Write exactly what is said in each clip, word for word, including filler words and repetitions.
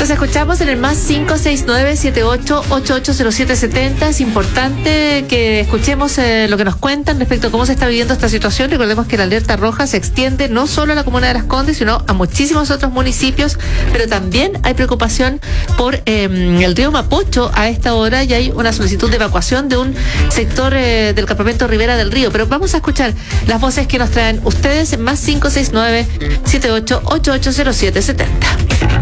Nos escuchamos en el más cinco seis nueve siete ocho ocho ocho cero siete siete cero. Es importante que escuchemos eh, lo que nos cuentan respecto a cómo se está viviendo esta situación. Recordemos que la alerta roja se extiende no solo a la comuna de Las Condes, sino a muchísimos otros municipios, pero también hay preocupación por eh, el río Mapocho a esta hora, y hay una solicitud de evacuación de un sector eh, del campamento Ribera del Río. Pero vamos a escuchar las voces que nos traen ustedes en más cinco seis nueve siete ocho ocho ocho cero siete siete cero.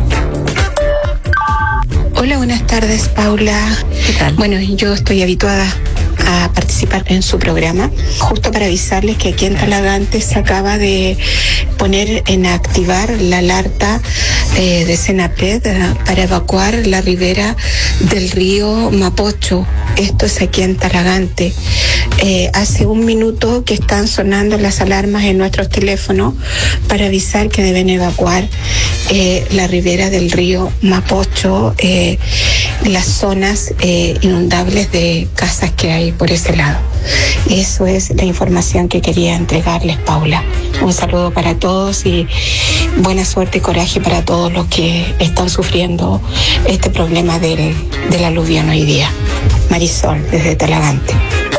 Hola, buenas tardes, Paula. ¿Qué tal? Bueno, yo estoy habituada a participar en su programa, justo para avisarles que aquí en Talagante se acaba de poner en activar la alerta eh, de Senapred para evacuar la ribera del río Mapocho. Esto es aquí en Talagante. Eh, hace un minuto que están sonando las alarmas en nuestros teléfonos para avisar que deben evacuar eh, la ribera del río Mapocho, eh, las zonas eh, inundables de casas que hay por ese lado. Eso es la información que quería entregarles, Paula. Un saludo para todos y buena suerte y coraje para todos los que están sufriendo este problema del, del aluvión hoy día. Marisol, desde Talagante.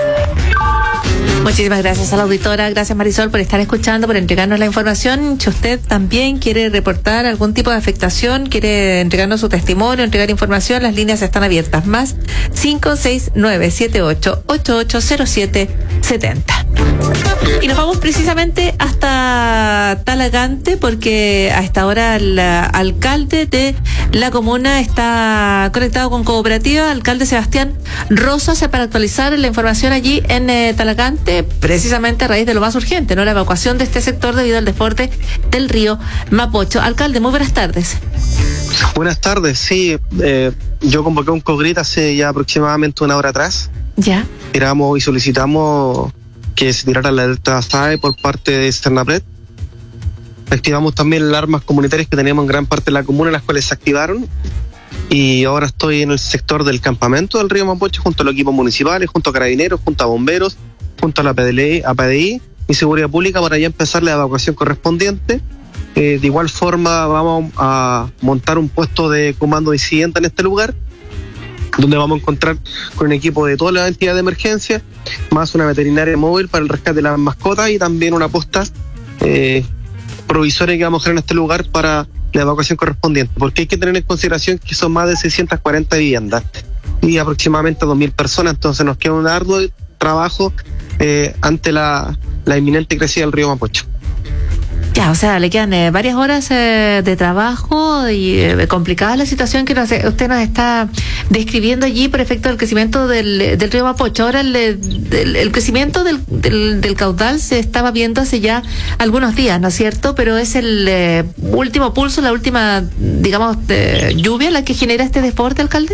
Muchísimas gracias a la auditora, gracias Marisol por estar escuchando, por entregarnos la información. Si usted también quiere reportar algún tipo de afectación, quiere entregarnos su testimonio, entregar información, las líneas están abiertas. Más cinco seis nueve siete ocho ocho ocho cero siete siete cero. Y nos vamos precisamente hasta Talagante, porque a esta hora el alcalde de la comuna está conectado con Cooperativa, alcalde Sebastián Rosas, para actualizar la información allí en eh, Talagante, precisamente a raíz de lo más urgente, ¿no? La evacuación de este sector debido al desborde del río Mapocho. Alcalde, muy buenas tardes. Buenas tardes, sí, eh, yo convoqué un COGRIT hace ya aproximadamente una hora atrás. Ya. Tiramos y solicitamos que se tirara la alerta S A E por parte de Senapred. Activamos también alarmas comunitarias que teníamos en gran parte de la comuna, las cuales se activaron. Y ahora estoy en el sector del campamento del río Mapocho, junto a los equipos municipales, junto a carabineros, junto a bomberos, junto a la P D I, a P D I y Seguridad Pública, para ya empezar la evacuación correspondiente. Eh, de igual forma vamos a montar un puesto de comando incidente en este lugar, donde vamos a encontrar con un equipo de todas las entidades de emergencia, más una veterinaria móvil para el rescate de las mascotas y también una posta eh, provisoria que vamos a hacer en este lugar para la evacuación correspondiente, porque hay que tener en consideración que son más de seiscientas cuarenta viviendas y aproximadamente dos mil personas, entonces nos queda un arduo trabajo eh, ante la, la inminente crecida del río Mapocho. Ya, o sea, le quedan eh, varias horas eh, de trabajo y eh, complicada la situación que nos, usted nos está describiendo allí por efecto del crecimiento del, del río Mapocho. Ahora el, el, el crecimiento del, del, del caudal se estaba viendo hace ya algunos días, ¿no es cierto? Pero es el eh, último pulso, la última, digamos, de lluvia la que genera este desborde, alcalde.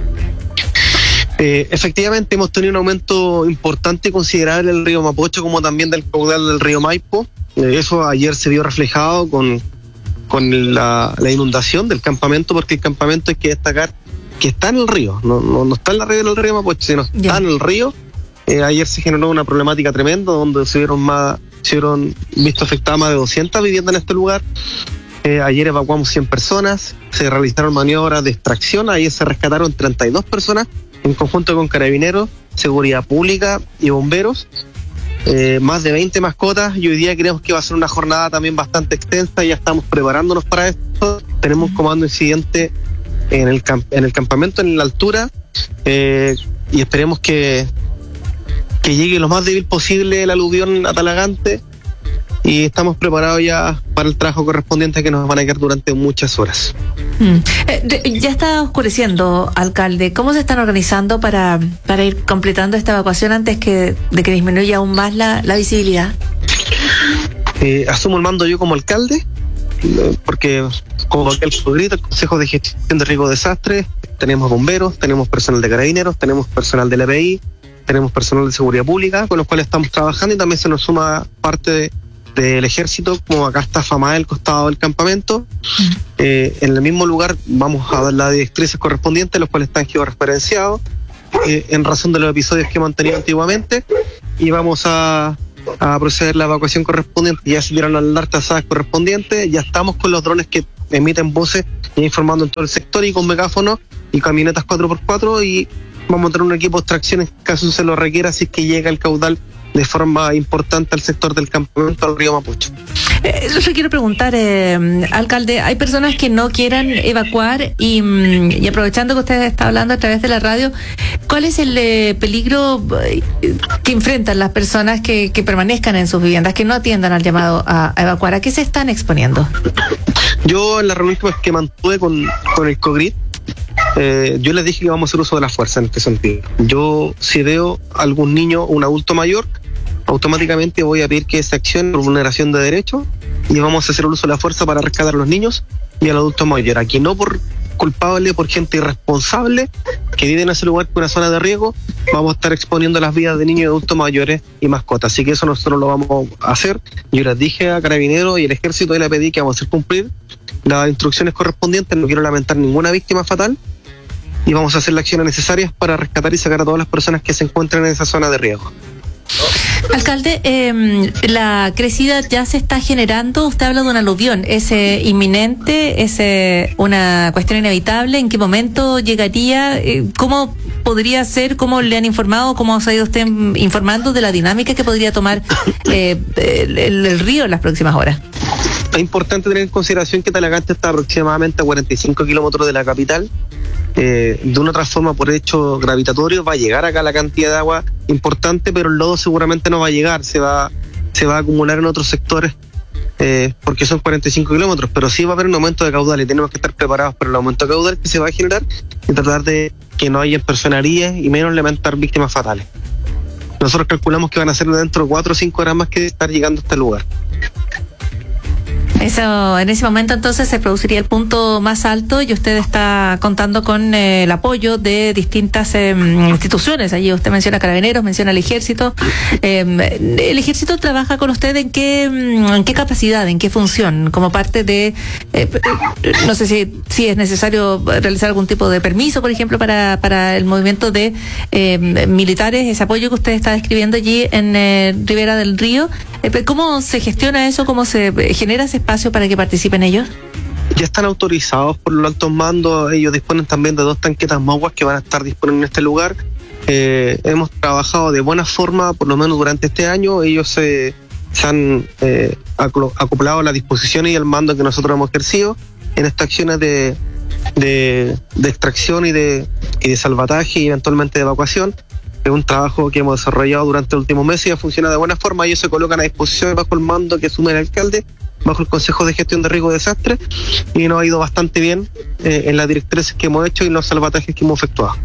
Eh, efectivamente hemos tenido un aumento importante y considerable del río Mapocho, como también del caudal del río Maipo. Eh, eso ayer se vio reflejado con, con la, la inundación del campamento, porque el campamento hay que destacar que está en el río, no, no, no está en la ribera del río Mapocho, sino está yeah. en el río. Eh, ayer se generó una problemática tremenda, donde se vieron más, se vieron visto afectadas más de doscientas viviendas en este lugar. Eh, ayer evacuamos cien personas, se realizaron maniobras de extracción, ayer se rescataron treinta y dos personas, en conjunto con carabineros, seguridad pública y bomberos, eh, más de veinte mascotas, y hoy día creemos que va a ser una jornada también bastante extensa, ya estamos preparándonos para esto. Tenemos un comando incidente en el, camp- en el campamento, en la altura, eh, y esperemos que, que llegue lo más débil posible el aluvión a Talagante, y estamos preparados ya para el trabajo correspondiente que nos van a quedar durante muchas horas. Mm. Eh, ya está oscureciendo, alcalde. ¿Cómo se están organizando para, para ir completando esta evacuación antes que de que disminuya aún más la, la visibilidad? Eh, asumo el mando yo como alcalde, porque como aquel grito, el Consejo de Gestión de Riesgo de Desastres, tenemos bomberos, tenemos personal de carabineros, tenemos personal del E P I, tenemos personal de seguridad pública, con los cuales estamos trabajando, y también se nos suma parte de del ejército, como acá está FAMAE al costado del campamento. Eh, en el mismo lugar vamos a dar las directrices correspondientes, los cuales están georreferenciados eh, en razón de los episodios que hemos tenido antiguamente, y vamos a, a proceder a la evacuación correspondiente. Ya se dieron las alertas correspondientes, ya estamos con los drones que emiten voces ya informando en todo el sector y con megáfonos y camionetas cuatro por cuatro, y vamos a tener un equipo de extracción en caso se lo requiera, si es que llega el caudal de forma importante al sector del campamento, al río Mapocho. Eh, yo quiero preguntar, eh, alcalde, hay personas que no quieran evacuar y, y aprovechando que usted está hablando a través de la radio, ¿cuál es el eh, peligro que enfrentan las personas que, que permanezcan en sus viviendas, que no atiendan al llamado a, a evacuar? ¿A qué se están exponiendo? Yo en la reunión que mantuve con, con el COGRID, Eh, yo les dije que vamos a hacer uso de la fuerza en este sentido. Yo, si veo algún niño o un adulto mayor, automáticamente voy a pedir que se accione por vulneración de derechos y vamos a hacer uso de la fuerza para rescatar a los niños y al adulto mayor. Aquí no por culpable, por gente irresponsable que vive en ese lugar, por una zona de riesgo, vamos a estar exponiendo las vidas de niños y adultos mayores y mascotas. Así que eso nosotros lo vamos a hacer. Yo les dije a Carabineros y el Ejército y le pedí que vamos a hacer cumplir las instrucciones correspondientes. No quiero lamentar ninguna víctima fatal y vamos a hacer las acciones necesarias para rescatar y sacar a todas las personas que se encuentran en esa zona de riesgo. Alcalde, eh, la crecida ya se está generando. Usted habla de un aluvión. ¿Es eh, inminente? ¿Es eh, una cuestión inevitable? ¿En qué momento llegaría? Eh, ¿Cómo podría ser? ¿Cómo le han informado? ¿Cómo ha ido usted informando de la dinámica que podría tomar eh, el, el río en las próximas horas? Es importante tener en consideración que Talagante está aproximadamente a cuarenta y cinco kilómetros de la capital. Eh, de una otra forma, por hecho gravitatorio, va a llegar acá la cantidad de agua importante, pero el lodo seguramente no va a llegar, se va, se va a acumular en otros sectores, eh, porque son cuarenta y cinco kilómetros, pero sí va a haber un aumento de caudal y tenemos que estar preparados para el aumento de caudal que se va a generar y tratar de que no haya personerías y menos lamentar víctimas fatales. Nosotros calculamos que van a ser dentro de cuatro o cinco horas más que estar llegando a este lugar. Eso, en ese momento entonces se produciría el punto más alto y usted está contando con eh, el apoyo de distintas eh, instituciones. Allí usted menciona Carabineros, menciona el Ejército. Eh, ¿El Ejército trabaja con usted en qué, en qué capacidad, en qué función? Como parte de, eh, no sé si, si es necesario realizar algún tipo de permiso, por ejemplo, para, para el movimiento de eh, militares, ese apoyo que usted está describiendo allí en eh, Ribera del Río. Eh, ¿Cómo se gestiona eso? ¿Cómo se genera ese espacio para que participen ellos? Ya están autorizados por los altos mandos. Ellos disponen también de dos tanquetas Maguas que van a estar disponibles en este lugar. Eh, hemos trabajado de buena forma, por lo menos durante este año. Ellos se, se han eh, acoplado a las disposiciones y al mando que nosotros hemos ejercido en estas acciones de, de, de extracción y de, y de salvataje y eventualmente de evacuación. Es un trabajo que hemos desarrollado durante el último mes y ha funcionado de buena forma. Ellos se colocan a disposición bajo el mando que asume el alcalde, bajo el Consejo de Gestión de Riesgo y Desastre, y nos ha ido bastante bien eh, en las directrices que hemos hecho y los salvatajes que hemos efectuado.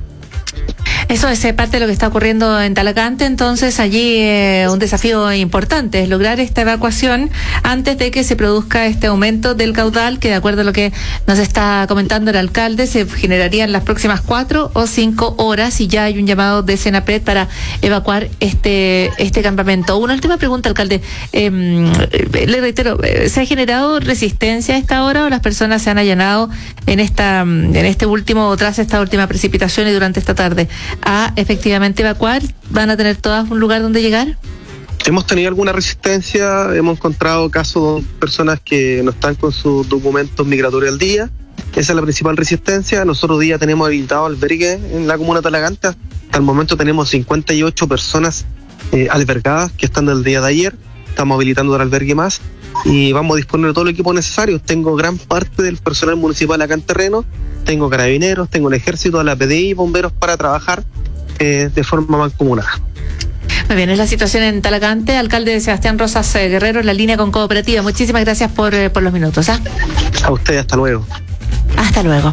Eso es parte de lo que está ocurriendo en Talagante, entonces allí eh, un desafío importante es lograr esta evacuación antes de que se produzca este aumento del caudal, que de acuerdo a lo que nos está comentando el alcalde, se generaría en las próximas cuatro o cinco horas y ya hay un llamado de Senapred para evacuar este este campamento. Una última pregunta, alcalde. Eh, le reitero, ¿se ha generado resistencia a esta hora o las personas se han allanado en esta en este último, tras esta última precipitación y durante esta tarde, a efectivamente evacuar? ¿Van a tener todas un lugar donde llegar? Hemos tenido alguna resistencia, hemos encontrado casos de personas que no están con sus documentos migratorios al día. Esa es la principal resistencia. Nosotros hoy día tenemos habilitado albergue en la comuna de Talagante. Hasta el momento tenemos cincuenta y ocho personas eh, albergadas que están del día de ayer. Estamos habilitando el albergue más y vamos a disponer de todo el equipo necesario. Tengo gran parte del personal municipal acá en terreno. Tengo Carabineros, tengo el Ejército, la P D I y bomberos para trabajar eh, de forma mancomunada. Muy bien, es la situación en Talagante. Alcalde Sebastián Rosas eh, Guerrero, en la línea con Cooperativa. Muchísimas gracias por, eh, por los minutos. ¿eh? A usted, hasta luego. Hasta luego.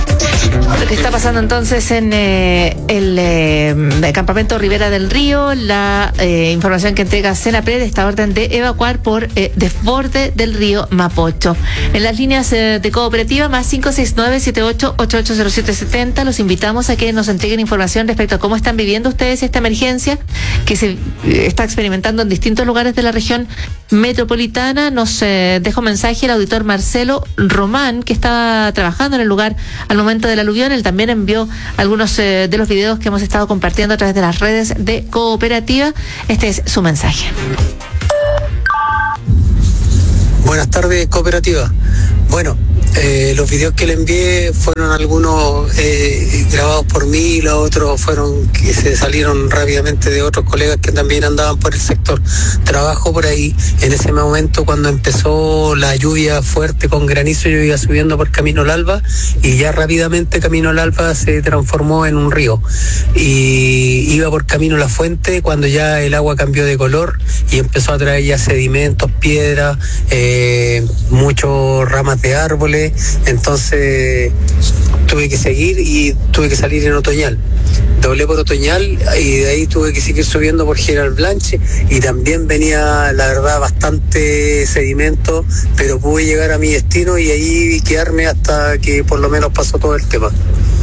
Lo que está pasando entonces en eh, el, eh, el campamento Ribera del Río, la eh, información que entrega Senapred, esta orden de evacuar por eh, desborde del río Mapocho. En las líneas eh, de Cooperativa, más cinco seis nueve, siete ocho, ocho ocho cero siete siete cero, los invitamos a que nos entreguen información respecto a cómo están viviendo ustedes esta emergencia que se eh, está experimentando en distintos lugares de la región metropolitana. Nos eh, deja un mensaje el auditor Marcelo Román, que estaba trabajando en el lugar al momento de la aluvión. Él también envió algunos eh, de los videos que hemos estado compartiendo a través de las redes de Cooperativa. Este es su mensaje. Buenas tardes, Cooperativa. Bueno, Eh, los videos que le envié fueron algunos eh, grabados por mí, los otros fueron que se salieron rápidamente de otros colegas que también andaban por el sector. Trabajo por ahí. En ese momento, cuando empezó la lluvia fuerte con granizo, yo iba subiendo por Camino al Alba y ya rápidamente Camino al Alba se transformó en un río. Y iba por Camino La Fuente cuando ya el agua cambió de color y empezó a traer ya sedimentos, piedras, eh, muchos ramas de árboles. Entonces tuve que seguir y tuve que salir en Otoñal. Doblé por Otoñal y de ahí tuve que seguir subiendo por General Blanche y también venía, la verdad, bastante sedimento, pero pude llegar a mi destino y ahí quedarme hasta que por lo menos pasó todo el tema.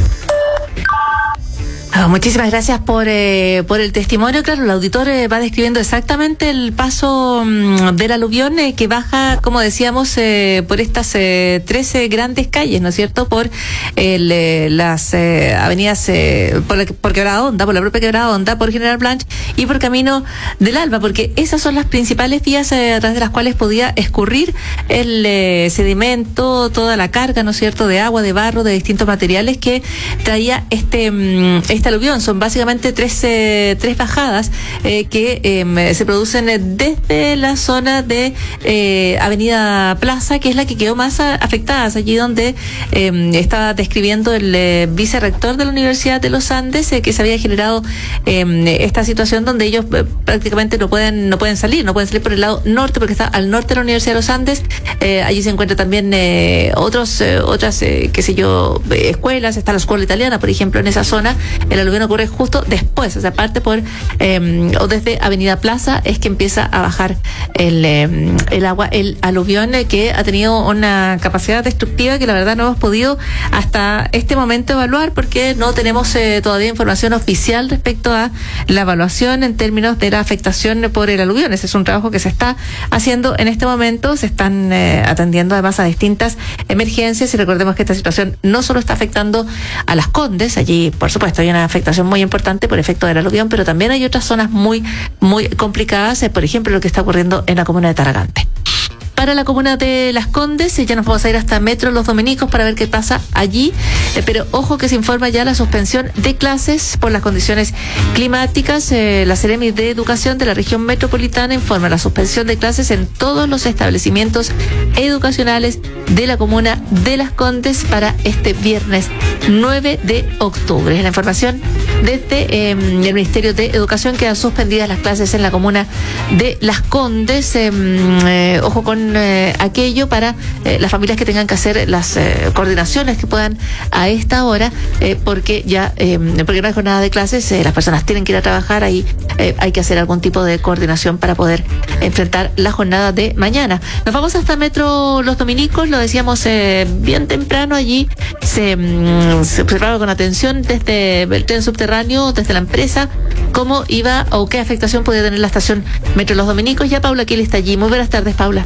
Oh, muchísimas gracias por eh, por el testimonio. Claro, el auditor eh, va describiendo exactamente el paso mm, del aluvión eh, que baja, como decíamos, eh, por estas eh, trece grandes calles, ¿no es cierto? Por el, eh, las eh, avenidas, eh, por, la, por Quebrada Honda, por la propia Quebrada Honda, por General Blanche y por Camino del Alba, porque esas son las principales vías eh, a través de las cuales podía escurrir el eh, sedimento, toda la carga, ¿no es cierto?, de agua, de barro, de distintos materiales que traía este, mm, este aluvión. Son básicamente tres, eh, tres bajadas eh, que eh, se producen desde la zona de eh, Avenida Plaza, que es la que quedó más a, afectada, es allí donde eh, estaba describiendo el eh, vicerrector de la Universidad de los Andes, eh, que se había generado eh, esta situación donde ellos eh, prácticamente no pueden no pueden salir, no pueden salir por el lado norte porque está al norte de la Universidad de los Andes. Eh, allí se encuentran también eh, otros eh, otras, eh, qué sé yo, eh, escuelas, está la escuela italiana, por ejemplo, en esa zona. El aluvión ocurre justo después, o sea, parte por eh, o desde Avenida Plaza es que empieza a bajar el, eh, el agua, el aluvión eh, que ha tenido una capacidad destructiva que la verdad no hemos podido hasta este momento evaluar porque no tenemos eh, todavía información oficial respecto a la evaluación en términos de la afectación por el aluvión. Ese es un trabajo que se está haciendo en este momento, se están eh, atendiendo además a distintas emergencias y recordemos que esta situación no solo está afectando a Las Condes, allí por supuesto hay una afectación muy importante por efecto del aluvión, pero también hay otras zonas muy, muy complicadas, eh, por ejemplo lo que está ocurriendo en la comuna de Taragante. Para la comuna de Las Condes, eh, ya nos vamos a ir hasta Metro Los Dominicos para ver qué pasa allí, eh, pero ojo que se informa ya la suspensión de clases por las condiciones climáticas. Eh, la Seremi de Educación de la región metropolitana informa la suspensión de clases en todos los establecimientos educacionales de la comuna de Las Condes para este viernes nueve de octubre. Es la información desde eh, el Ministerio de Educación. Quedan suspendidas las clases en la comuna de Las Condes. Eh, eh, ojo con eh, aquello para eh, las familias que tengan que hacer las eh, coordinaciones que puedan a esta hora, eh, porque ya eh, porque no hay jornada de clases, eh, las personas tienen que ir a trabajar, ahí eh, hay que hacer algún tipo de coordinación para poder enfrentar la jornada de mañana. Nos vamos hasta Metro Los Dominicos, lo decíamos eh, bien temprano, allí se, mm, se observaba con atención desde el tren subterráneo, desde la empresa, cómo iba o qué afectación podía tener la estación Metro Los Dominicos. Ya Paula Kiel está allí. Muy buenas tardes, Paula.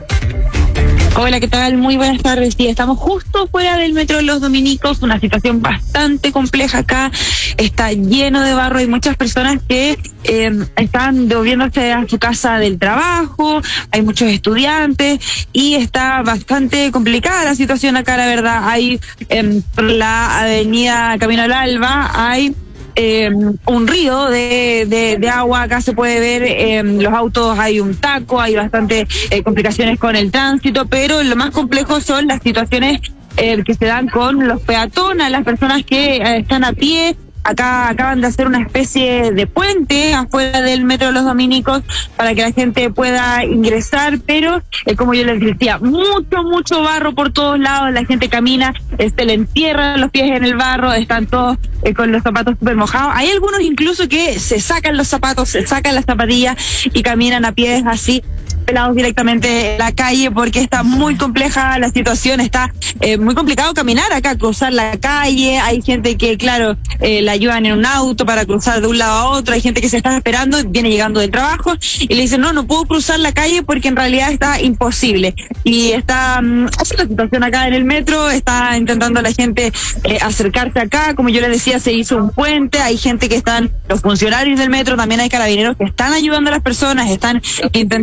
Hola, ¿qué tal? Muy buenas tardes. Sí, estamos justo fuera del Metro de Los Dominicos, una situación bastante compleja acá. Está lleno de barro, hay muchas personas que eh, están devolviéndose a su casa del trabajo, hay muchos estudiantes y está bastante complicada la situación acá, la verdad. Hay eh, por la avenida Camino al Alba, hay Eh, un río de, de, de agua. Acá se puede ver eh, los autos, hay un taco, hay bastante eh, complicaciones con el tránsito, pero lo más complejo son las situaciones eh, que se dan con los peatones, las personas que eh, están a pie. Acá acaban de hacer una especie de puente afuera del Metro de Los Dominicos para que la gente pueda ingresar, pero eh, como yo les decía, mucho, mucho barro por todos lados, la gente camina, eh, se le entierran los pies en el barro, están todos eh, con los zapatos súper mojados. Hay algunos incluso que se sacan los zapatos, se sacan las zapatillas y caminan a pies así, pelados directamente en la calle, porque está muy compleja la situación, está eh, muy complicado caminar acá, cruzar la calle. Hay gente que, claro, eh, la ayudan en un auto para cruzar de un lado a otro, hay gente que se está esperando, viene llegando del trabajo y le dicen, no, no puedo cruzar la calle porque en realidad está imposible. Y está um, así la situación acá en el metro, está intentando la gente eh, acercarse acá, como yo les decía, se hizo un puente, hay gente que están, los funcionarios del metro, también hay carabineros que están ayudando a las personas, están intentando ayudar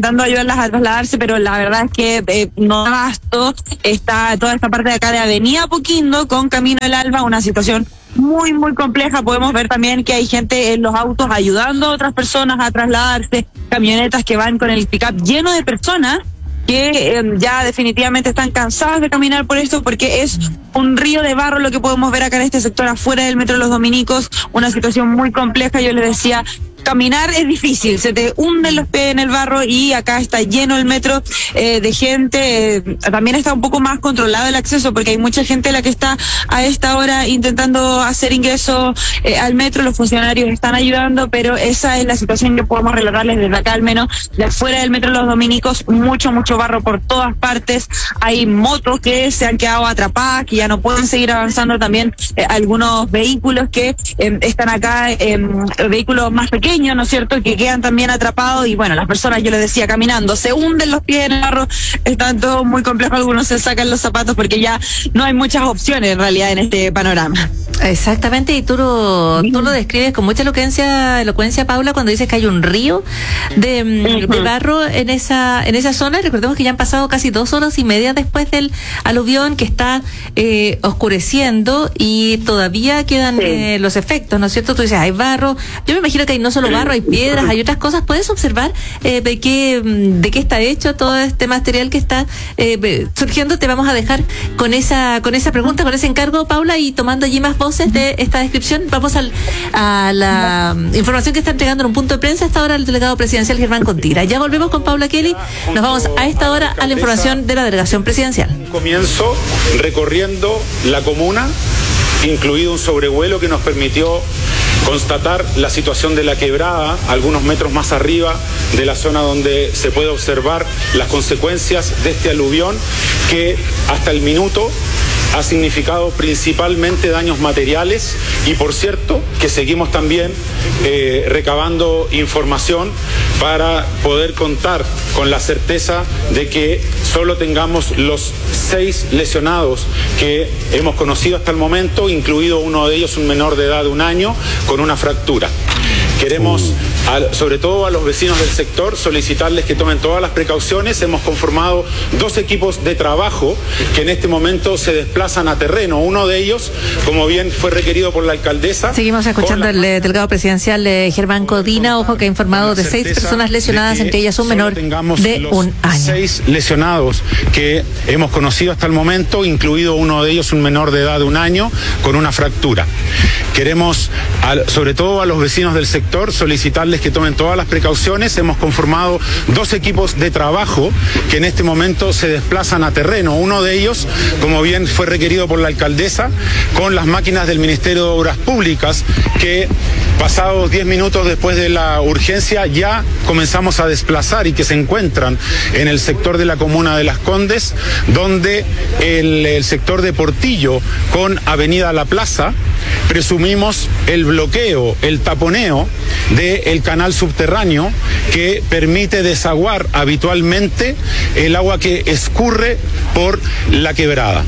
ayudarlas a trasladarse, pero la verdad es que eh, no da abasto. Está toda esta parte de acá de Avenida Apoquindo con Camino del Alba, una situación muy, muy compleja. Podemos ver también que hay gente en los autos ayudando a otras personas a trasladarse, camionetas que van con el pick-up lleno de personas que eh, ya definitivamente están cansadas de caminar por esto, porque es un río de barro lo que podemos ver acá en este sector afuera del Metro Los Dominicos, una situación muy compleja. Yo les decía, caminar es difícil, se te hunden los pies en el barro y acá está lleno el metro eh, de gente. Eh, también está un poco más controlado el acceso porque hay mucha gente la que está a esta hora intentando hacer ingreso eh, al metro. Los funcionarios están ayudando, pero esa es la situación que podemos relatarles desde acá, al menos de afuera del Metro Los Dominicos. Mucho, mucho barro por todas partes. Hay motos que se han quedado atrapadas, que ya no pueden seguir avanzando. También eh, algunos vehículos que eh, están acá, eh, vehículos más pequeños, ¿no es cierto?, que quedan también atrapados. Y bueno, las personas, yo les decía, caminando, se hunden los pies en el barro, están todos muy complejos. Algunos se sacan los zapatos porque ya no hay muchas opciones en realidad en este panorama. Exactamente, y tú lo, tú lo describes con mucha elocuencia, elocuencia, Paula, cuando dices que hay un río de, uh-huh. de barro en esa en esa zona. Recordemos que ya han pasado casi dos horas y media después del aluvión, que está eh, oscureciendo y todavía quedan sí. eh, los efectos, ¿no es cierto? Tú dices, hay barro. Yo me imagino que hay no solo barro, hay piedras, hay otras cosas. ¿Puedes observar eh, de qué de qué está hecho todo este material que está eh, surgiendo? Te vamos a dejar con esa con esa pregunta, con ese encargo, Paula, y tomando allí más voz de esta descripción. Vamos al, a la información que está entregando en un punto de prensa a esta hora el delegado presidencial Germán Contira. Ya volvemos con Paula Kelly. Nos vamos a esta hora a la información de la delegación presidencial. Comienzo recorriendo la comuna, incluido un sobrevuelo que nos permitió constatar la situación de la quebrada algunos metros más arriba de la zona donde se puede observar las consecuencias de este aluvión, que hasta el minuto ha significado principalmente daños materiales. Y por cierto que seguimos también eh, recabando información para poder contar con la certeza de que solo tengamos los seis lesionados que hemos conocido hasta el momento, incluido uno de ellos un menor de edad de un año con una fractura. Queremos, a, sobre todo a los vecinos del sector, solicitarles que tomen todas las precauciones. Hemos conformado dos equipos de trabajo que en este momento se desplazan a terreno. Uno de ellos, como bien fue requerido por la alcaldesa. Seguimos escuchando al la... delegado presidencial eh, Germán Codina, ojo, que ha informado de seis personas lesionadas, entre ellas un menor de un año. Seis lesionados que hemos conocido hasta el momento, incluido uno de ellos un menor de edad de un año con una fractura. Queremos, a, sobre todo a los vecinos del sector, solicitarles que tomen todas las precauciones. Hemos conformado dos equipos de trabajo que en este momento se desplazan a terreno. Uno de ellos, como bien fue requerido por la alcaldesa, con las máquinas del Ministerio de Obras Públicas, que pasados diez minutos después de la urgencia ya comenzamos a desplazar y que se encuentran en el sector de la comuna de Las Condes, donde el, el sector de Portillo con Avenida La Plaza, presumimos el bloqueo, el taponeo del canal subterráneo que permite desaguar habitualmente el agua que escurre por la quebrada.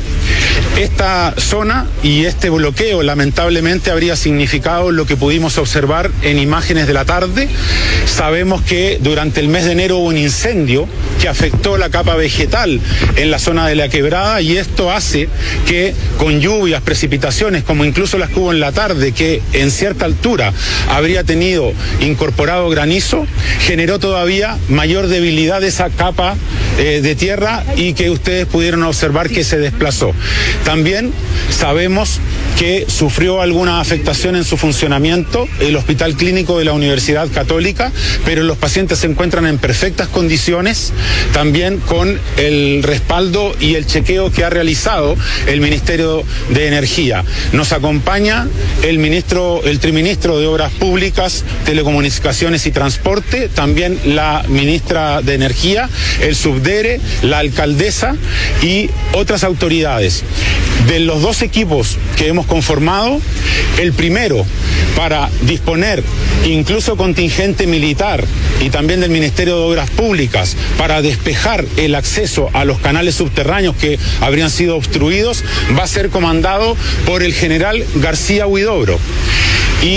Esta zona y este bloqueo lamentablemente habría significado lo que pudimos observar en imágenes de la tarde. Sabemos que durante el mes de enero hubo un incendio que afectó la capa vegetal en la zona de la quebrada, y esto hace que con lluvias, precipitaciones, como incluso las que hubo en la tarde, que en cierta altura habría tenido incorporado granizo, generó todavía mayor debilidad de esa capa eh, de tierra, y que ustedes pudieron observar que se desplazó. También sabemos que sufrió alguna afectación en su funcionamiento el Hospital Clínico de la Universidad Católica, pero los pacientes se encuentran en perfectas condiciones, también con el respaldo y el chequeo que ha realizado el Ministerio de Energía. Nos acompaña el ministro, el triministro de Obras Públicas, Telecomunicaciones y Transporte, también la ministra de Energía, el subdere, la alcaldesa y otras autoridades. De los dos equipos que hemos conformado, el primero para disponer incluso contingente militar y también del Ministerio de Obras Públicas para despejar el acceso a los canales subterráneos que habrían sido obstruidos, va a ser comandado por el general García Huidobro. Y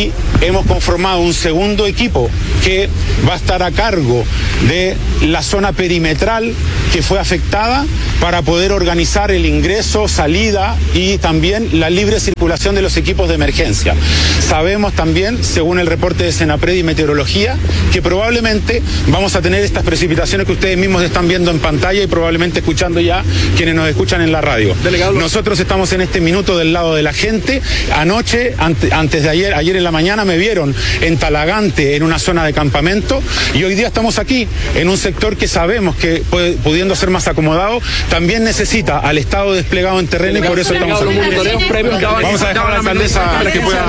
hemos conformado un segundo equipo que va a estar a cargo de la zona perimetral que fue afectada para poder organizar el ingreso, salida y también la libre circulación de los equipos de emergencia. Sabemos también, según el reporte de Senapred y Meteorología, que probablemente vamos a tener estas precipitaciones que ustedes mismos están viendo en pantalla y probablemente escuchando ya quienes nos escuchan en la radio. Delegado. Nosotros estamos en este minuto del lado de la gente. Anoche, ante, antes de ayer, ayer en la mañana me vieron en Talagante, en una zona de campamento, y hoy día estamos aquí, en un sector que sabemos que puede, pudiendo ser más acomodado, también necesita al Estado desplegado en terreno, y por eso estamos aquí. Vamos a dejar a la alcaldesa para que pueda...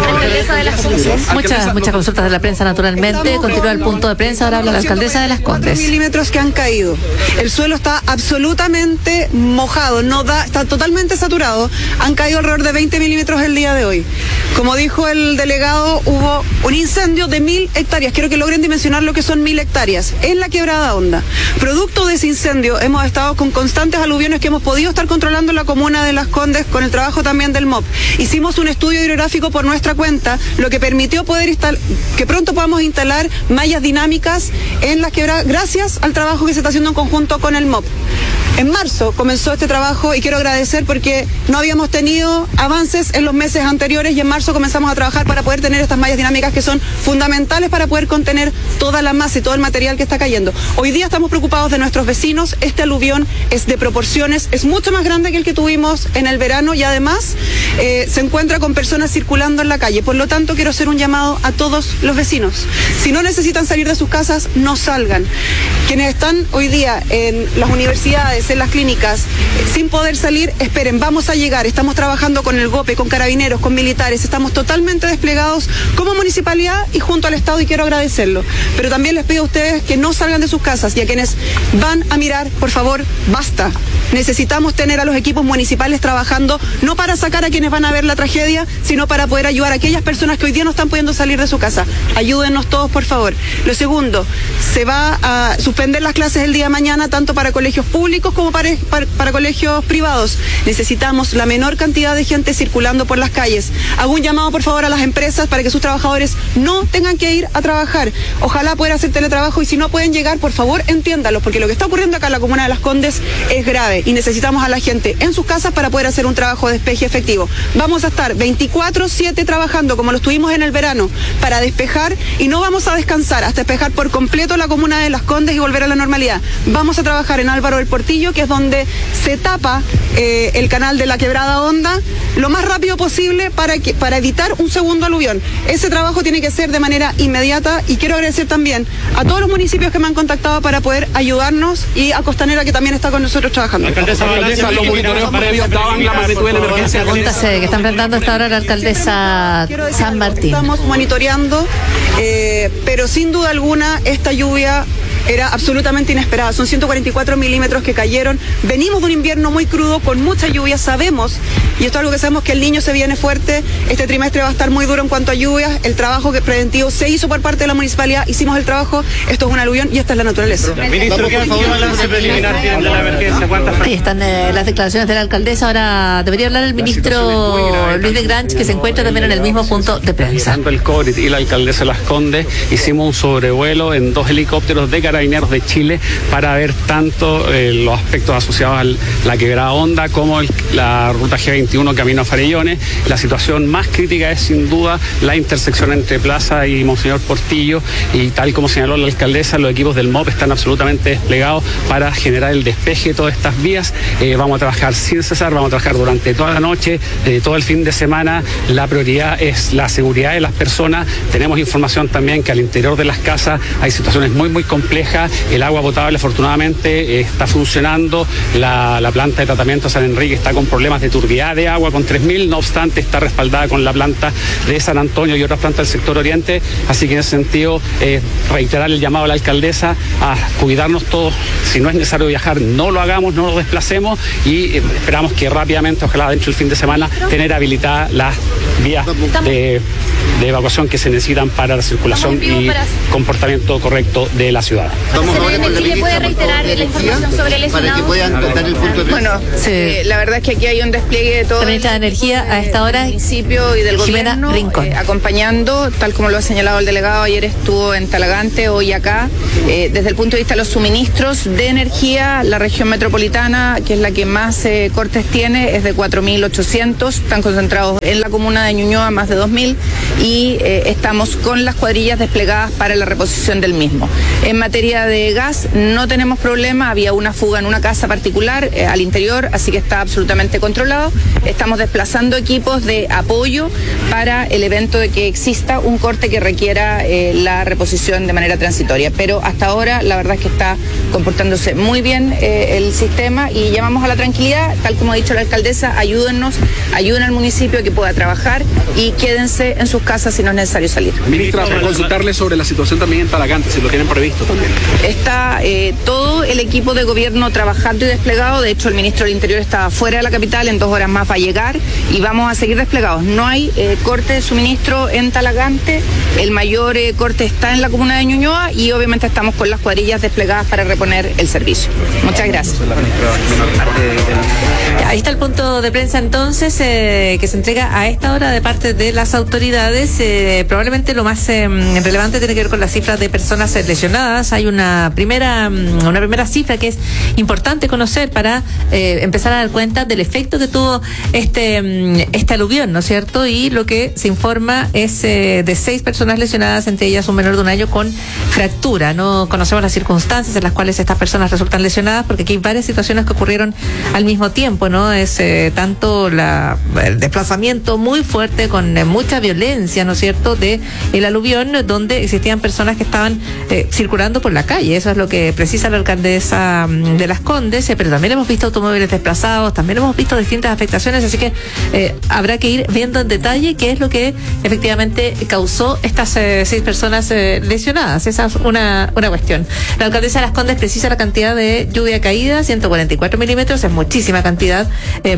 Muchas, muchas consultas de la prensa, naturalmente. Continúa el punto de prensa, ahora habla la alcaldesa de Las Condes. Milímetros que han caído. El suelo está absolutamente mojado, no da, está totalmente saturado. Han caído alrededor de veinte milímetros el día de hoy. Como dijo el delegado, hubo un incendio de mil hectáreas. Quiero que logren dimensionar lo que son mil hectáreas en la Quebrada Honda. Producto de ese incendio, hemos estado con constantes aluviones que hemos podido estar controlando en la comuna de Las Condes con el trabajo también del M O P. Hicimos un estudio hidrográfico por nuestra cuenta, lo que permitió poder instalar, que pronto podamos instalar mallas dinámicas en las quebradas, gracias al trabajo que se está haciendo en conjunto con el M O P. En marzo comenzó este trabajo y quiero agradecer porque no habíamos tenido avances en los meses anteriores y en marzo comenzamos a trabajar para poder tener estas mallas dinámicas que son fundamentales para poder contener toda la masa y todo el material que está cayendo. Hoy día estamos preocupados de nuestros vecinos. Este aluvión es de proporciones, es mucho más grande que el que tuvimos en el verano y además eh, se encuentra con personas circulando en la calle. Por lo tanto, quiero hacer un llamado a todos los vecinos. Si no necesitan salir de sus casas, no salgan. Quienes están hoy día en las universidades, en las clínicas, sin poder salir, esperen, vamos a llegar. Estamos trabajando con el GOPE, con carabineros, con militares, estamos totalmente desplegados como municipalidad y junto al Estado y quiero agradecerlo. Pero también les pido a ustedes que no salgan de sus casas y a quienes van a mirar, por favor, basta. Necesitamos tener a los equipos municipales trabajando, no para sacar a quienes van a ver la tragedia, sino para poder ayudar a aquellas personas que hoy día no están pudiendo salir de su casa. Ayúdennos todos, por favor. Lo segundo, se va a suspender las clases el día de mañana, tanto para colegios públicos como para, para, para colegios privados. Necesitamos la menor cantidad de gente circulando por las calles. Hago un llamado, por favor, a las empresas para que sus trabajadores no tengan que ir a trabajar. Ojalá puedan hacer teletrabajo y si no pueden llegar, por favor, entiéndalos, porque lo que está ocurriendo acá en la comuna de Las Condes es grave y necesitamos a la gente en sus casas para poder hacer un trabajo de despeje efectivo. Vamos a estar veinticuatro siete trabajando como lo estuvimos en el verano para despejar y no vamos a descansar hasta despejar por completo la comuna de Las Condes y volver a la normalidad. Vamos a trabajar en Álvaro del Portillo, que es donde se tapa eh, el canal de la Quebrada Honda lo más rápido posible para, que, para evitar un segundo aluvión. Ese trabajo tiene que ser de manera inmediata y quiero agradecer también a todos los municipios que me han contactado para poder ayudarnos y a Costanera, que también está con nosotros trabajando. Alcaldesa, alcaldesa, los monitoreos previos daban la magnitud de la emergencia. Preguntas que está enfrentando hasta ahora la alcaldesa San Martín. Estamos monitoreando, eh, pero sin duda alguna esta lluvia era absolutamente inesperada. Son ciento cuarenta y cuatro milímetros que cayeron. Venimos de un invierno muy crudo, con mucha lluvia. Sabemos, y esto es algo que sabemos, que el Niño se viene fuerte. Este trimestre va a estar muy duro en cuanto a lluvias. El trabajo que preventivo se hizo por parte de la municipalidad. Hicimos el trabajo. Esto es un aluvión y esta es la naturaleza. Ministro, ¿qué balance preliminar tienen de la emergencia? ¿Cuántas? Ahí están eh, las declaraciones de la alcaldesa. Ahora debería hablar el ministro Luis de Granch, que se encuentra también en el mismo punto de prensa. Tanto el COVID y la alcaldesa Las Condes hicimos un sobrevuelo en dos helicópteros de Carabineros de Chile para ver tanto eh, los aspectos asociados a la Quebrada Honda como el, la ruta G veintiuno camino a Farellones. La situación más crítica es sin duda la intersección entre Plaza y Monseñor Portillo, y tal como señaló la alcaldesa, los equipos del M O P están absolutamente desplegados para generar el despeje de todas estas vías. Eh, vamos a trabajar sin cesar, vamos a trabajar durante toda la noche, eh, todo el fin de semana. La prioridad es la seguridad de las personas. Tenemos información también que al interior de las casas hay situaciones muy muy complejas. El agua potable afortunadamente eh, está funcionando. La, la planta de tratamiento de San Enrique está con problemas de turbidez de agua con tres mil, no obstante está respaldada con la planta de San Antonio y otras plantas del sector oriente. Así que en ese sentido eh, reiterar el llamado a la alcaldesa a cuidarnos todos. Si no es necesario viajar, no lo hagamos, no lo desplacemos, y eh, esperamos que rápidamente, ojalá dentro del fin de semana, tener habilitadas las vías de, de evacuación que se necesitan para la circulación y comportamiento correcto de la ciudad. Vamos ahora con la ¿Le puede reiterar la información sobre el para que puedan contar el punto de Bueno, Sí. eh, la verdad es que aquí hay un despliegue de todo La ministra de Energía a esta hora, del municipio y del Jimena gobierno Rincón. eh, acompañando, tal como lo ha señalado el delegado, ayer estuvo en Talagante, hoy acá. Eh, desde el punto de vista de los suministros de energía, la región metropolitana, que es la que más eh, cortes tiene, es de cuatro mil ochocientos, están concentrados en la comuna de Ñuñoa más de dos mil y eh, estamos con las cuadrillas desplegadas para la reposición del mismo. En materia de gas no tenemos problema, había una fuga en una casa particular eh, al interior, así que está absolutamente controlado. Estamos desplazando equipos de apoyo para el evento de que exista un corte que requiera eh, la reposición de manera transitoria, pero hasta ahora la verdad es que está comportándose muy bien eh, el sistema y llamamos a la tranquilidad, tal como ha dicho la alcaldesa, ayúdennos, ayuden al municipio a que pueda trabajar y quédense en sus casas si no es necesario salir. Ministra, para consultarle sobre la situación también en Talagante, si lo tienen previsto también. Está eh, todo el equipo de gobierno trabajando y desplegado. De hecho, el ministro del Interior está fuera de la capital, en dos horas más va a llegar y vamos a seguir desplegados. No hay eh, corte de suministro en Talagante, el mayor eh, corte está en la comuna de Ñuñoa y obviamente estamos con las cuadrillas desplegadas para reponer el servicio. Muchas gracias. Ahí está el punto de prensa entonces eh, que se entrega a esta hora de parte de las autoridades. Eh, probablemente lo más eh, relevante tiene que ver con las cifras de personas lesionadas. Hay una primera una primera cifra que es importante conocer para eh, empezar a dar cuenta del efecto que tuvo este este aluvión, ¿no es cierto? Y lo que se informa es eh, de seis personas lesionadas, entre ellas un menor de un año con fractura. No conocemos las circunstancias en las cuales estas personas resultan lesionadas, porque aquí hay varias situaciones que ocurrieron al mismo tiempo, ¿no? Es eh, tanto la, el desplazamiento muy fuerte con eh, mucha violencia, ¿no es cierto?, de el aluvión, donde existían personas que estaban eh, circulando por la calle. Eso es lo que precisa la alcaldesa de Las Condes, eh, pero también hemos visto automóviles desplazados, también hemos visto distintas afectaciones, así que eh, habrá que ir viendo en detalle qué es lo que efectivamente causó estas eh, seis personas eh, lesionadas. Esa es una, una cuestión. La alcaldesa de Las Condes precisa la cantidad de lluvia caída, ciento cuarenta y cuatro milímetros, es muchísima cantidad eh,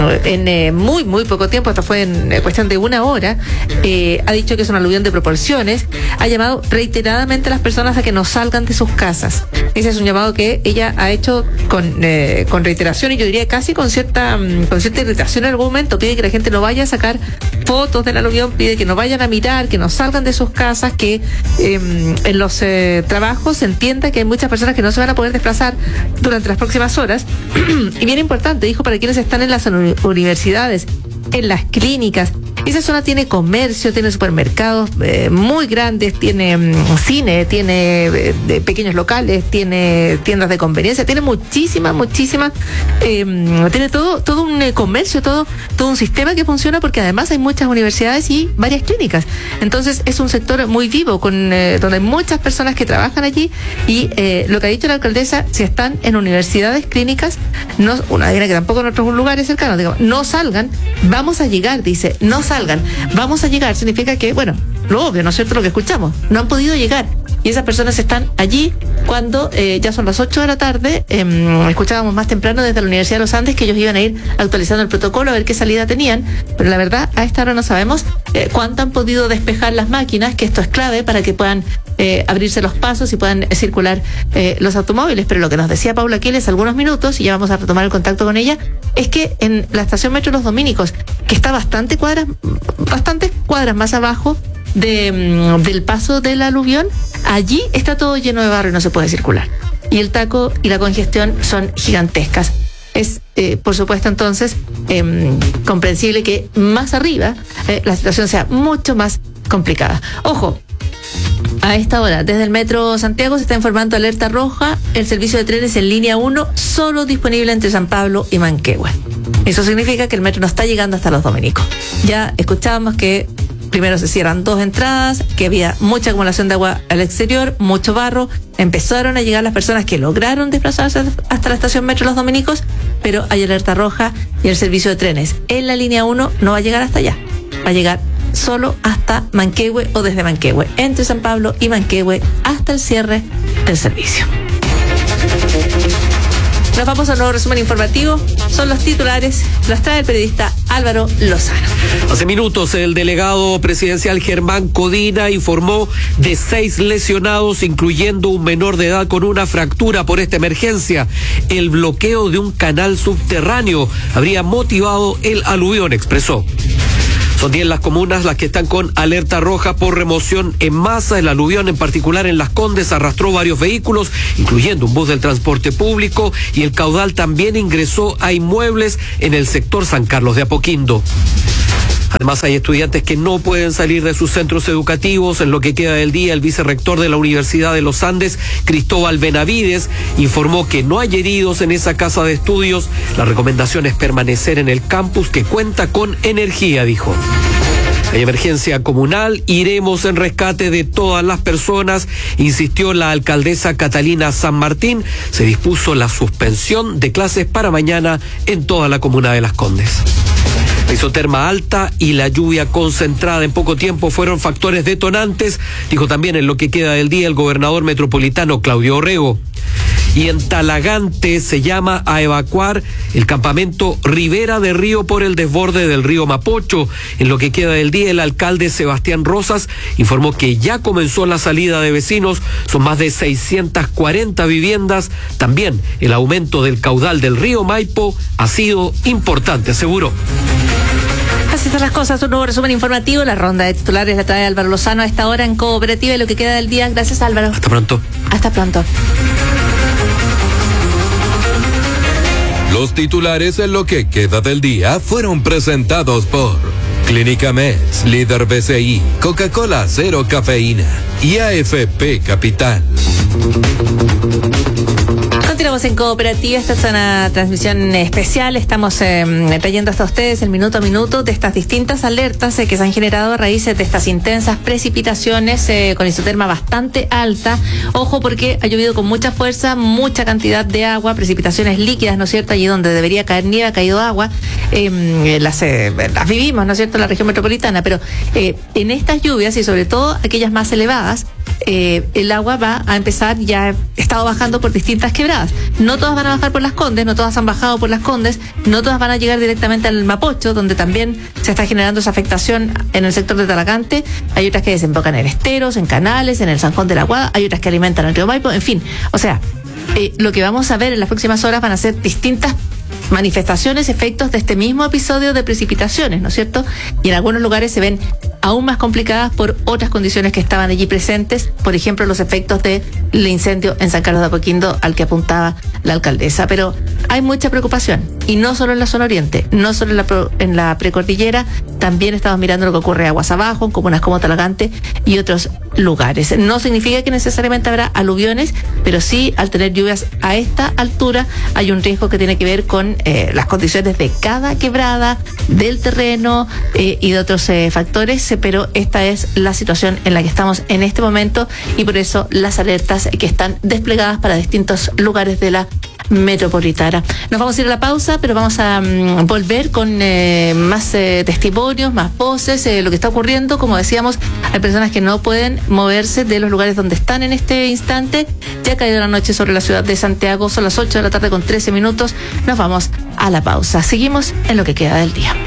en eh, muy, muy poco tiempo. Esto fue en eh, cuestión de una hora. Eh, ha dicho que es un aluvión de proporciones. Ha llamado reiteradamente a las personas a que no salgan de sus casas. Ese es un llamado que ella ha hecho con, eh, con reiteración y yo diría casi con cierta, con cierta irritación en algún momento. Pide que la gente no vaya a sacar fotos del aluvión, pide que no vayan a mirar, que no salgan de sus casas, que eh, en los eh, trabajos se entienda que hay muchas personas que no se van a poder desplazar durante las próximas horas. Y bien importante, dijo, para quienes están en las uni- universidades, en las clínicas. Esa zona tiene comercio, tiene supermercados eh, muy grandes, tiene mm, cine, tiene eh, de pequeños locales, tiene tiendas de conveniencia, tiene muchísimas, muchísimas, eh, tiene todo todo un eh, comercio, todo todo un sistema que funciona, porque además hay muchas universidades y varias clínicas. Entonces es un sector muy vivo, con eh, donde hay muchas personas que trabajan allí y eh, lo que ha dicho la alcaldesa, si están en universidades, clínicas, no, una dirá que tampoco en otros lugares cercanos, digamos, no salgan, vamos a llegar, dice, no salgan. Vamos a llegar, significa que, bueno, lo obvio, ¿no es cierto?, lo que escuchamos, no han podido llegar. Y esas personas están allí cuando eh, ya son las ocho de la tarde. Eh, escuchábamos más temprano desde la Universidad de los Andes que ellos iban a ir actualizando el protocolo a ver qué salida tenían, pero la verdad a esta hora no sabemos eh, cuánto han podido despejar las máquinas, que esto es clave para que puedan eh, abrirse los pasos y puedan eh, circular eh, los automóviles. Pero lo que nos decía Paula Quiles algunos minutos, y ya vamos a retomar el contacto con ella, es que en la estación Metro Los Dominicos, que está bastante cuadras, bastantes cuadras más abajo de, del paso del aluvión, allí está todo lleno de barro y no se puede circular. Y el taco y la congestión son gigantescas. Es, eh, por supuesto, entonces, eh, comprensible que más arriba eh, la situación sea mucho más complicada. Ojo, a esta hora, desde el Metro Santiago se está informando alerta roja, el servicio de trenes en línea uno solo disponible entre San Pablo y Manquehue. Eso significa que el metro no está llegando hasta Los Dominicos. Ya escuchábamos que primero se cierran dos entradas, que había mucha acumulación de agua al exterior, mucho barro. Empezaron a llegar las personas que lograron desplazarse hasta la estación Metro Los Dominicos, pero hay alerta roja y el servicio de trenes en la línea uno no va a llegar hasta allá. Va a llegar solo hasta Manquehue o desde Manquehue, entre San Pablo y Manquehue, hasta el cierre del servicio. Nos vamos a un nuevo resumen informativo. Son los titulares, los trae el periodista Álvaro Lozano. Hace minutos el delegado presidencial Germán Codina informó de seis lesionados, incluyendo un menor de edad con una fractura por esta emergencia. El bloqueo de un canal subterráneo habría motivado el aluvión, expresó. Son diez las comunas las que están con alerta roja por remoción en masa. El aluvión, en particular en Las Condes, arrastró varios vehículos, incluyendo un bus del transporte público, y el caudal también ingresó a inmuebles en el sector San Carlos de Apoquindo. Además, hay estudiantes que no pueden salir de sus centros educativos. En lo que queda del día, el vicerrector de la Universidad de los Andes, Cristóbal Benavides, informó que no hay heridos en esa casa de estudios. La recomendación es permanecer en el campus, que cuenta con energía, dijo. Hay emergencia comunal, iremos en rescate de todas las personas, insistió la alcaldesa Catalina San Martín. Se dispuso la suspensión de clases para mañana en toda la comuna de Las Condes. La isoterma alta y la lluvia concentrada en poco tiempo fueron factores detonantes, dijo también en lo que queda del día el gobernador metropolitano Claudio Orrego. Y en Talagante se llama a evacuar el campamento Ribera de Río por el desborde del río Mapocho. En lo que queda del día, el alcalde Sebastián Rosas informó que ya comenzó la salida de vecinos. Son más de seiscientas cuarenta viviendas. También el aumento del caudal del río Maipo ha sido importante, aseguró. Así están las cosas, un nuevo resumen informativo. La ronda de titulares la trae Álvaro Lozano a esta hora en Cooperativa y lo que queda del día. Gracias, Álvaro. Hasta pronto. Hasta pronto. Los titulares en lo que queda del día fueron presentados por Clínica Meds, Líder B C I, Coca-Cola Cero Cafeína y A F P Capital. Continuamos en Cooperativa, esta es una transmisión especial, estamos eh, trayendo hasta ustedes el minuto a minuto de estas distintas alertas eh, que se han generado a raíz de estas intensas precipitaciones eh, con isoterma bastante alta. Ojo, porque ha llovido con mucha fuerza, mucha cantidad de agua, precipitaciones líquidas, ¿no es cierto? Allí donde debería caer nieve ha caído agua, eh, las, eh, las vivimos, ¿no es cierto?, en la región metropolitana, pero eh, en estas lluvias y sobre todo aquellas más elevadas, Eh, el agua va a empezar, ya ha estado bajando por distintas quebradas. No todas van a bajar por Las Condes, no todas han bajado por Las Condes, no todas van a llegar directamente al Mapocho, donde también se está generando esa afectación en el sector de Talagante. Hay otras que desembocan en esteros, en canales, en el San Juan de la Guada, hay otras que alimentan el río Maipo, en fin. O sea, eh, lo que vamos a ver en las próximas horas van a ser distintas manifestaciones, efectos de este mismo episodio de precipitaciones, ¿no es cierto? Y en algunos lugares se ven aún más complicadas por otras condiciones que estaban allí presentes, por ejemplo, los efectos del incendio en San Carlos de Apoquindo al que apuntaba la alcaldesa. Pero hay mucha preocupación, y no solo en la zona oriente, no solo en la, pro, en la precordillera, también estamos mirando lo que ocurre aguas abajo, en comunas como Talagante y otros lugares. No significa que necesariamente habrá aluviones, pero sí, al tener lluvias a esta altura, hay un riesgo que tiene que ver con eh, las condiciones de cada quebrada, del terreno eh, y de otros eh, factores, pero esta es la situación en la que estamos en este momento, y por eso las alertas que están desplegadas para distintos lugares de la metropolitana. Nos vamos a ir a la pausa, pero vamos a um, volver con eh, más eh, testimonios, más voces, eh, lo que está ocurriendo. Como decíamos, hay personas que no pueden moverse de los lugares donde están en este instante. Ya ha caído la noche sobre la ciudad de Santiago, son las ocho de la tarde con trece minutos. Nos vamos a la pausa. Seguimos en lo que queda del día.